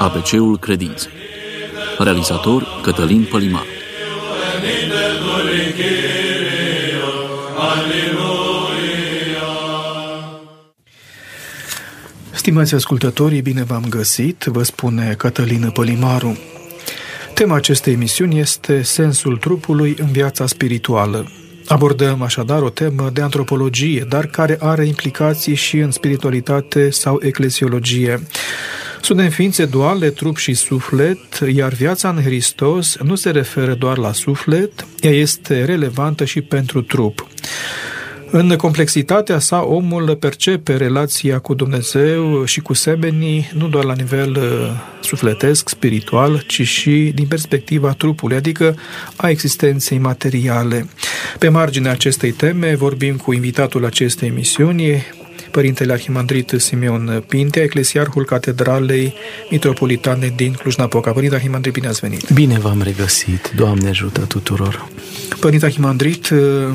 ABC-ul Credinței. Realizator Cătălin Pălimar. Stimați ascultătorii, bine v-am găsit, vă spune Cătălin Pălimaru. Tema acestei emisiuni este sensul trupului în viața spirituală. Abordăm așadar o temă de antropologie, dar care are implicații și în spiritualitate sau eclesiologie. Suntem ființe duale, trup și suflet, iar viața în Hristos nu se referă doar la suflet, ea este relevantă și pentru trup. În complexitatea sa, omul percepe relația cu Dumnezeu și cu semenii nu doar la nivel sufletesc, spiritual, ci și din perspectiva trupului, adică a existenței materiale. Pe marginea acestei teme vorbim cu invitatul acestei emisiuni, Părintele Arhimandrit Simeon Pintea, eclesiarhul Catedralei Mitropolitane din Cluj-Napoca. Părinte Arhimandrit, bine ați venit! Bine v-am regăsit! Doamne ajută tuturor! Părinte Arhimandrit,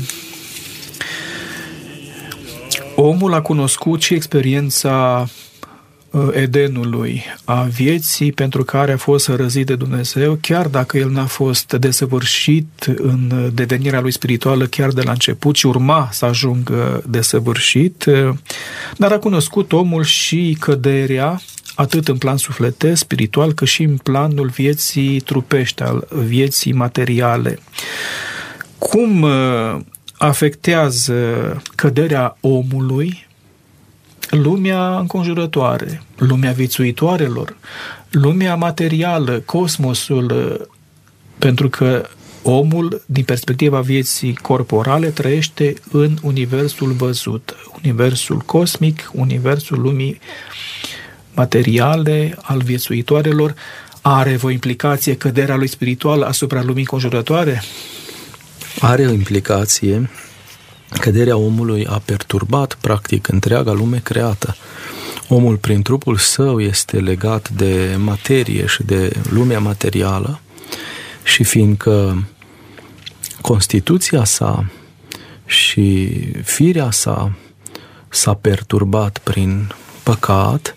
omul a cunoscut și experiența Edenului, a vieții pentru care a fost răzit de Dumnezeu, chiar dacă el n-a fost desăvârșit în devenirea lui spirituală chiar de la început și urma să ajungă desăvârșit, dar a cunoscut omul și căderea, atât în plan sufletesc, spiritual, cât și în planul vieții trupești, al vieții materiale. Cum afectează căderea omului lumea înconjurătoare, lumea viețuitoarelor, lumea materială, cosmosul, pentru că omul, din perspectiva vieții corporale, trăiește în universul văzut, universul cosmic, universul lumii materiale, al viețuitoarelor. Are o implicație căderea lui spirituală asupra lumii înconjurătoare? Are o implicație. Căderea omului a perturbat, practic, întreaga lume creată. Omul, prin trupul său, este legat de materie și de lumea materială și fiindcă constituția sa și firea sa s-a perturbat prin păcat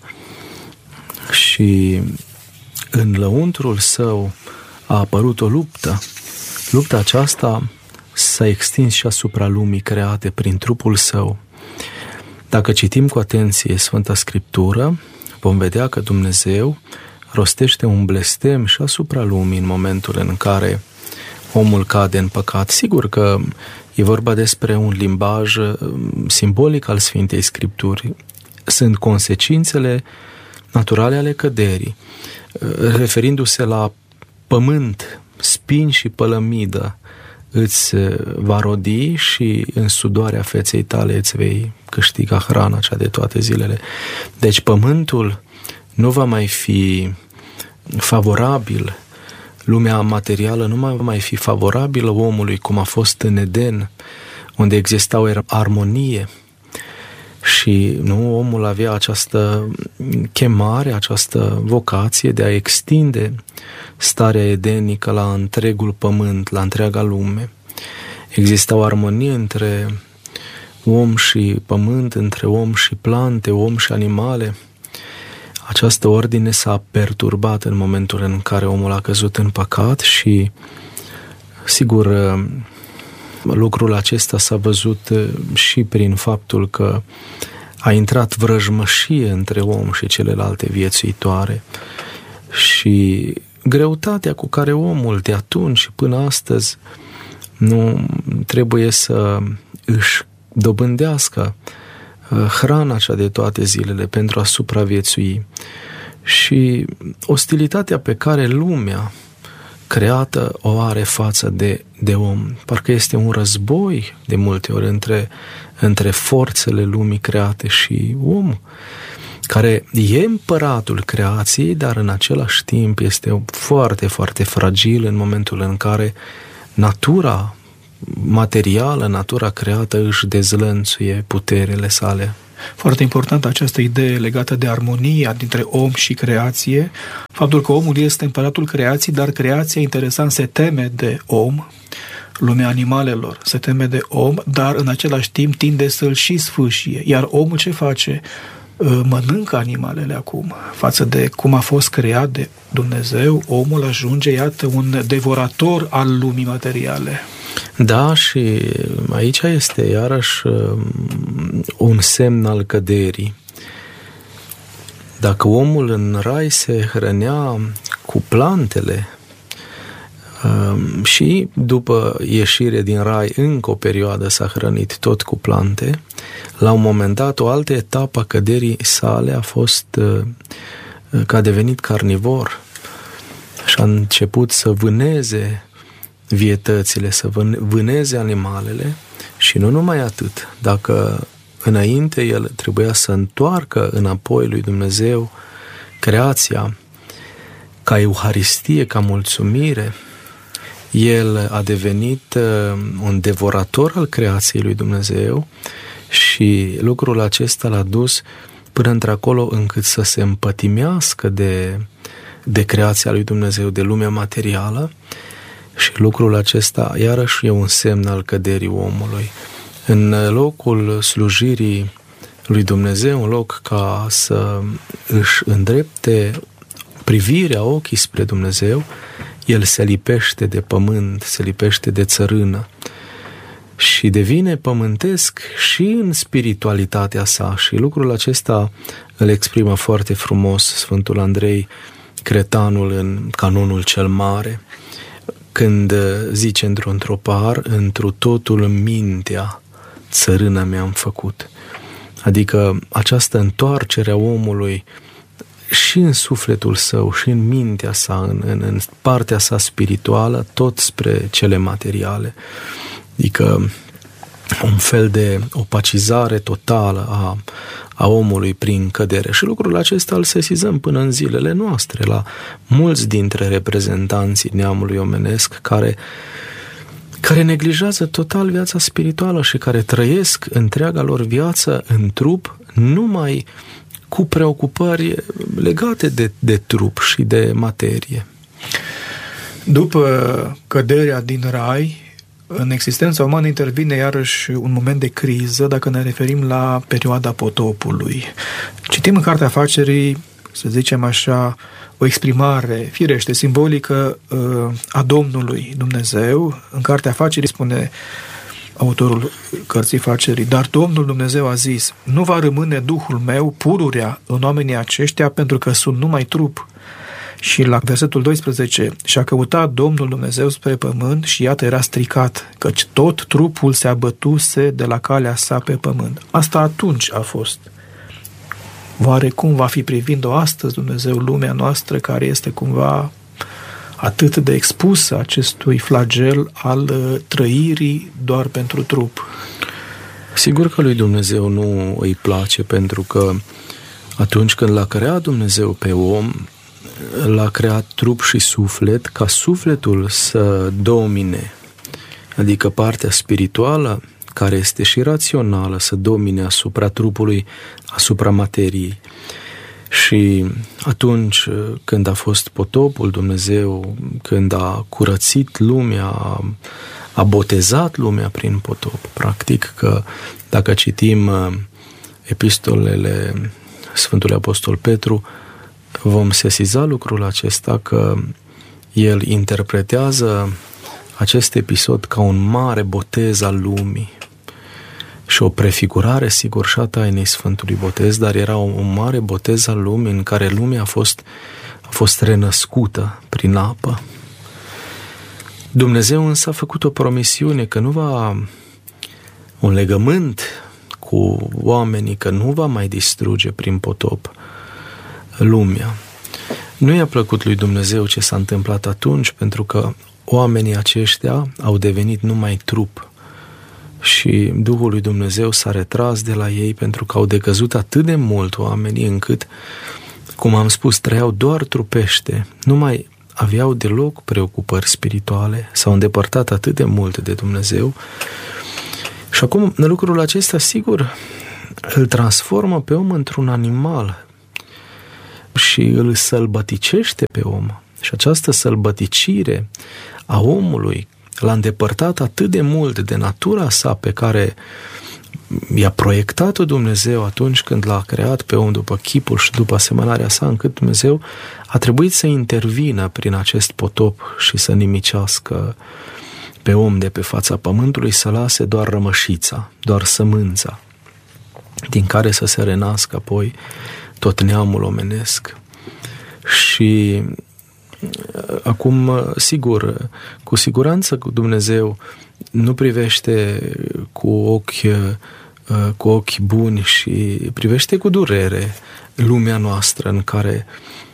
și în lăuntrul său a apărut o luptă. Lupta aceasta s-a extins și asupra lumii create prin trupul său. Dacă citim cu atenție Sfânta Scriptură, vom vedea că Dumnezeu rostește un blestem și asupra lumii în momentul în care omul cade în păcat. Sigur că e vorba despre un limbaj simbolic al Sfintei Scripturi. Sunt consecințele naturale ale căderii, referindu-se la pământ, spini și pălămidă, îți va rodi și în sudoarea feței tale îți vei câștiga hrana cea de toate zilele. Deci pământul nu va mai fi favorabil, lumea materială nu va mai fi favorabilă omului cum a fost în Eden, unde exista o armonie și nu, omul avea această chemare, această vocație de a extinde starea edenică la întregul pământ, la întreaga lume. Exista o armonie între om și pământ, între om și plante, om și animale. Această ordine s-a perturbat în momentul în care omul a căzut în păcat și, sigur, lucrul acesta s-a văzut și prin faptul că a intrat vrăjmășie între om și celelalte viețuitoare și greutatea cu care omul de atunci și până astăzi nu trebuie să își dobândească hrana cea de toate zilele pentru a supraviețui și ostilitatea pe care lumea creată o are față de om. Parcă este un război de multe ori între forțele lumii create și om, care e împăratul creației, dar în același timp este foarte, foarte fragil în momentul în care natura materială, natura creată își dezlănțuie puterile sale. Foarte importantă această idee legată de armonia dintre om și creație, faptul că omul este împăratul creației, dar creația, interesant, se teme de om, lumea animalelor se teme de om, dar în același timp tinde să-l și sfâșie. Iar omul ce face? mănâncă animalele acum. Față de cum a fost creat de Dumnezeu, omul ajunge, iată, un devorator al lumii materiale. Da, și aici este iarăși un semn al căderii. Dacă omul în rai se hrănea cu plantele și după ieșire din rai încă o perioadă s-a hrănit tot cu plante, la un moment dat o altă etapă a căderii sale a fost că a devenit carnivor și a început să vâneze vietățile, să vâneze animalele și nu numai atât. Dacă înainte el trebuia să întoarcă înapoi lui Dumnezeu creația ca euharistie, ca mulțumire, el a devenit un devorator al creației lui Dumnezeu și lucrul acesta l-a dus până într-acolo încât să se împătimească de creația lui Dumnezeu, de lumea materială, și lucrul acesta iarăși e un semn al căderii omului. În locul slujirii lui Dumnezeu, în loc ca să își îndrepte privirea, ochii spre Dumnezeu, el se lipește de pământ, se lipește de țărână și devine pământesc și în spiritualitatea sa. Și lucrul acesta îl exprimă foarte frumos Sfântul Andrei Cretanul în Canonul cel Mare, când zice într-un tropar: întru totul mintea țărână mi-am făcut. Adică această întoarcere a omului și în sufletul său și în mintea sa, în partea sa spirituală, tot spre cele materiale. Adică un fel de opacizare totală a omului prin cădere. Și lucrul acesta îl sesizăm până în zilele noastre la mulți dintre reprezentanții neamului omenesc care neglijează total viața spirituală și care trăiesc întreaga lor viață în trup numai cu preocupări legate de trup și de materie. După căderea din rai, în existența umană intervine iarăși un moment de criză, dacă ne referim la perioada potopului. Citim în Cartea Afacerii, să zicem așa, o exprimare firește, simbolică a Domnului Dumnezeu. În Cartea Afacerii spune autorul Cărții Facerii: dar Domnul Dumnezeu a zis: nu va rămâne Duhul meu pururea în oamenii aceștia, pentru că sunt numai trup. Și la versetul 12: și-a căutat Domnul Dumnezeu spre pământ și iată era stricat, căci tot trupul se abătuse de la calea sa pe pământ. Asta atunci a fost. Oare cum va fi privind-o astăzi Dumnezeu lumea noastră, care este cumva atât de expusă acestui flagel al trăirii doar pentru trup? Sigur că lui Dumnezeu nu îi place, pentru că atunci când l-a creat Dumnezeu pe om, l-a creat trup și suflet, ca sufletul să domine, adică partea spirituală, care este și rațională, să domine asupra trupului, asupra materiei. Și atunci când a fost potopul, Dumnezeu, când a curățit lumea, a botezat lumea prin potop. Practic că dacă citim epistolele Sfântului Apostol Petru, vom sesiza lucrul acesta, că el interpretează acest episod ca un mare botez al lumii și o prefigurare, sigur, și a tainei Sfântului Botez, dar era un mare botez al lumii în care lumea a fost renăscută prin apă. Dumnezeu însă a făcut o promisiune că nu va, un legământ cu oamenii, că nu va mai distruge prin potop lumea. Nu i-a plăcut lui Dumnezeu ce s-a întâmplat atunci, pentru că oamenii aceștia au devenit numai trup și Duhul lui Dumnezeu s-a retras de la ei, pentru că au decăzut atât de mult oamenii încât, cum am spus, trăiau doar trupește, nu mai aveau deloc preocupări spirituale, s-au îndepărtat atât de mult de Dumnezeu. Și acum lucrul acesta, sigur, îl transformă pe om într-un animal și îl sălbăticește pe om. Și această sălbăticire a omului l-a îndepărtat atât de mult de natura sa, pe care i-a proiectat Dumnezeu atunci când l-a creat pe om după chipul și după asemănarea sa, încât Dumnezeu a trebuit să intervină prin acest potop și să nimicească pe om de pe fața pământului, să lase doar rămășița, doar sămânța, din care să se renască apoi tot neamul omenesc. Și acum, sigur, cu siguranță Dumnezeu nu privește cu ochi buni și privește cu durere lumea noastră în care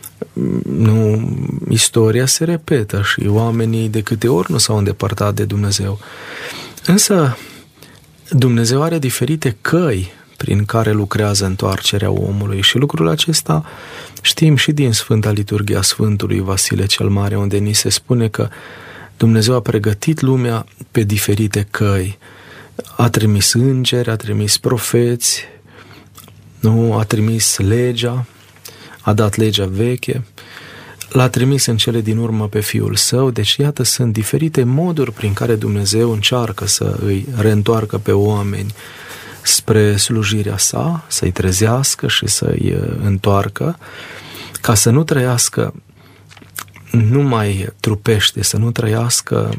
istoria se repetă și oamenii de câte ori nu s-au îndepărtat de Dumnezeu. Însă Dumnezeu are diferite căi prin care lucrează întoarcerea omului și lucrul acesta știm și din Sfânta Liturghia Sfântului Vasile cel Mare, unde ni se spune că Dumnezeu a pregătit lumea pe diferite căi. A trimis îngeri, a trimis profeți, a trimis legea, a dat legea veche, l-a trimis în cele din urmă pe Fiul Său. Deci iată, sunt diferite moduri prin care Dumnezeu încearcă să îi reîntoarcă pe oameni spre slujirea sa, să-i trezească și să-i întoarcă, ca să nu trăiască numai trupește, să nu trăiască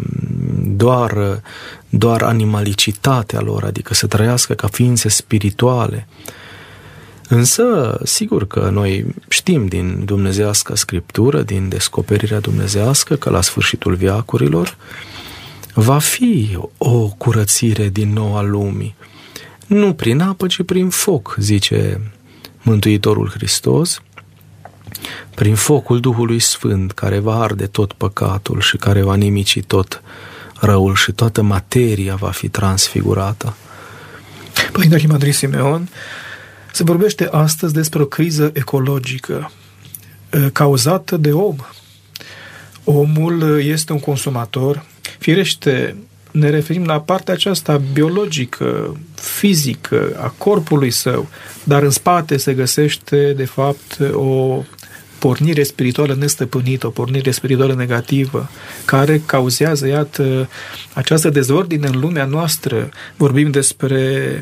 doar animalicitatea lor, adică să trăiască ca ființe spirituale. Însă, sigur că noi știm din dumnezeiasca Scriptură, din descoperirea dumnezeiască, că la sfârșitul veacurilor va fi o curățire din nou a lumii. Nu prin apă, ci prin foc, zice Mântuitorul Hristos, prin focul Duhului Sfânt, care va arde tot păcatul și care va nimici tot răul și toată materia va fi transfigurată. Părinte Arhimandrit Simeon, se vorbește astăzi despre o criză ecologică cauzată de om. Omul este un consumator. Firește, ne referim la partea aceasta biologică, fizică, a corpului său, dar în spate se găsește, de fapt, o pornire spirituală nestăpânită, o pornire spirituală negativă, care cauzează, iată, această dezordine în lumea noastră. Vorbim despre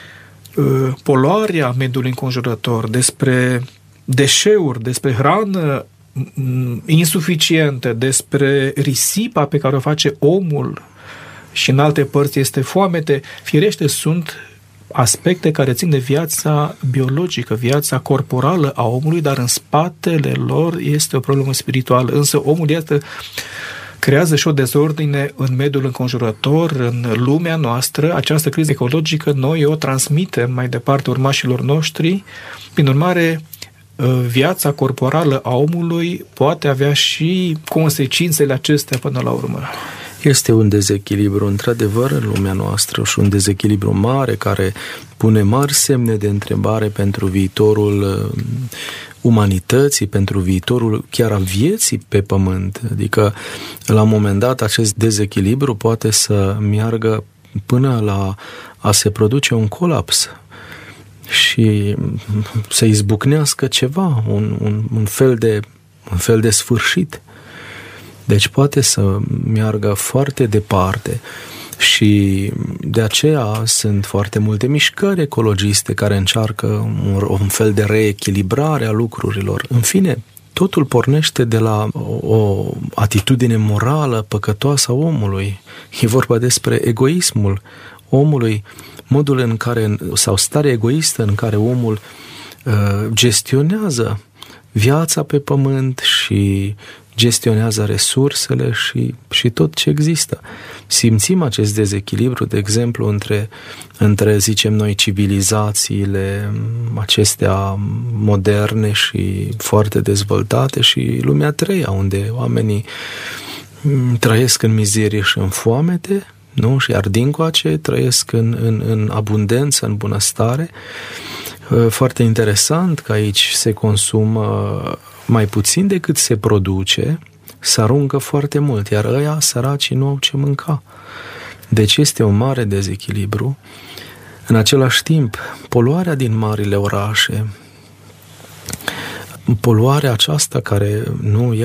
poluarea mediului înconjurător, despre deșeuri, despre hrană insuficientă, despre risipa pe care o face omul și în alte părți este foamete. Firește, sunt aspecte care țin de viața biologică, viața corporală a omului, dar în spatele lor este o problemă spirituală. Însă omul, iată, creează și o dezordine în mediul înconjurător, în lumea noastră. Această criză ecologică noi o transmitem mai departe urmașilor noștri. Prin urmare, viața corporală a omului poate avea și consecințele acestea până la urmă. Este un dezechilibru, într-adevăr, în lumea noastră și un dezechilibru mare care pune mari semne de întrebare pentru viitorul umanității, pentru viitorul chiar a vieții pe pământ. Adică, la un moment dat, acest dezechilibru poate să meargă până la a se produce un colaps și să izbucnească ceva, un fel de sfârșit. Deci poate să meargă foarte departe și de aceea sunt foarte multe mișcări ecologiste care încearcă un fel de reechilibrare a lucrurilor. În fine, totul pornește de la o atitudine morală păcătoasă a omului. E vorba despre egoismul omului, modul în care, sau starea egoistă în care omul gestionează viața pe pământ și gestionează resursele și tot ce există. Simțim acest dezechilibru, de exemplu, între, zicem noi, civilizațiile acestea moderne și foarte dezvoltate și lumea a treia, unde oamenii trăiesc în mizerie și în foamete, nu? Și iar dincoace trăiesc în abundență, în bunăstare. Foarte interesant că aici se consumă mai puțin decât se produce, se aruncă foarte mult, iar ăia săracii nu au ce mânca. Deci este un mare dezechilibru. În același timp, poluarea din marile orașe, poluarea aceasta care nu